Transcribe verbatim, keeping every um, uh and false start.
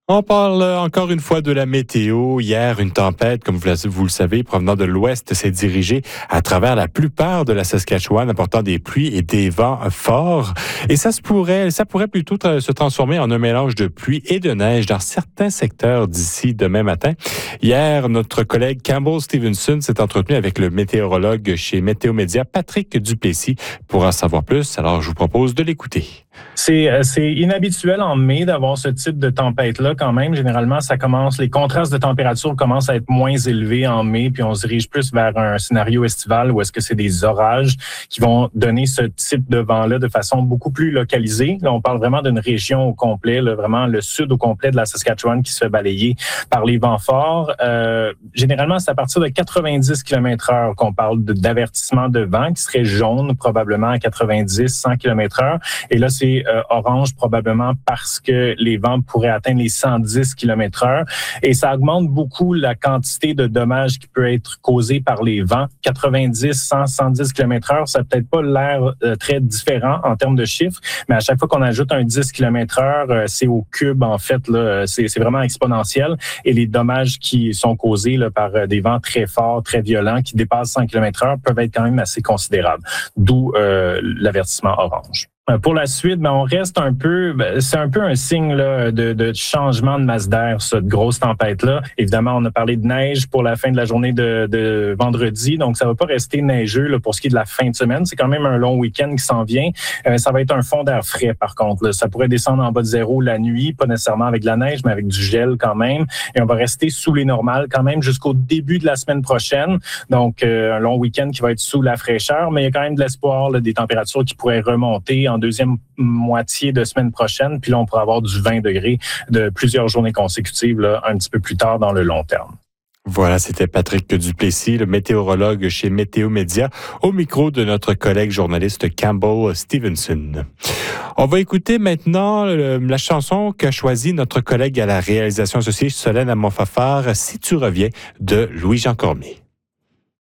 On parle encore une fois de la météo. Hier, une tempête, comme vous le savez, provenant de l'ouest, s'est dirigée à travers la plupart de la Saskatchewan, apportant des pluies et des vents forts. Et ça se pourrait, ça pourrait plutôt tra- se transformer en un mélange de pluie et de neige dans certains secteurs d'ici demain matin. Hier, notre collègue Campbell Stevenson s'est entretenu avec le météorologue chez Météo Média, Patrick Duplessis, pour en savoir plus. Alors, je vous propose de l'écouter. C'est, c'est inhabituel en mai d'avoir ce type de tempête-là quand même. Généralement, ça commence, les contrastes de température commencent à être moins élevés en mai, puis on se dirige plus vers un scénario estival où est-ce que c'est des orages qui vont donner ce type de vent-là de façon beaucoup plus localisée. Là, on parle vraiment d'une région au complet, là, vraiment le sud au complet de la Saskatchewan qui se fait balayer par les vents forts. Euh, généralement, c'est à partir de quatre-vingt-dix kilomètres heure qu'on parle de, d'avertissement de vent qui serait jaune probablement à quatre-vingt-dix, cent kilomètres heure. Et là, c'est euh, orange probablement parce que les vents pourraient atteindre les cent dix kilomètres heure et ça augmente beaucoup la quantité de dommages qui peut être causé par les vents. quatre-vingt-dix, cent, cent dix kilomètres heure, ça n'a peut-être pas l'air euh, très différent en termes de chiffres, mais à chaque fois qu'on ajoute un dix kilomètres heure, euh, c'est au cube en fait, là, c'est, c'est vraiment exponentiel et les dommages qui sont causés là, par euh, des vents très forts, très violents, qui dépassent cent kilomètres heure peuvent être quand même assez considérables, d'où euh, l'avertissement orange. Pour la suite, ben on reste un peu, ben c'est un peu un signe là, de, de changement de masse d'air, cette grosse tempête-là. Évidemment, on a parlé de neige pour la fin de la journée de, de vendredi, donc ça va pas rester neigeux là, pour ce qui est de la fin de semaine. C'est quand même un long week-end qui s'en vient. Euh, ça va être un fond d'air frais, par contre. Là. Ça pourrait descendre en bas de zéro la nuit, pas nécessairement avec de la neige, mais avec du gel quand même. Et on va rester sous les normales quand même jusqu'au début de la semaine prochaine. Donc, euh, un long week-end qui va être sous la fraîcheur, mais il y a quand même de l'espoir là, des températures qui pourraient remonter en deuxième moitié de semaine prochaine. Puis là, on pourra avoir du vingt degrés de plusieurs journées consécutives là, un petit peu plus tard dans le long terme. Voilà, c'était Patrick Duplessis, le météorologue chez Météo Média, au micro de notre collègue journaliste Campbell Stevenson. On va écouter maintenant le, la chanson qu'a choisie notre collègue à la réalisation associée Solène Amon-Fafard, « Si tu reviens » de Louis-Jean Cormier.